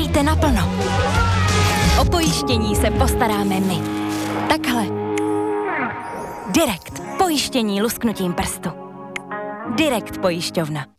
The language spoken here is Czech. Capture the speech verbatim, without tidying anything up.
Užijte naplno. O pojištění se postaráme my. Takhle. Direkt. Pojištění lusknutím prstu. Direkt pojišťovna.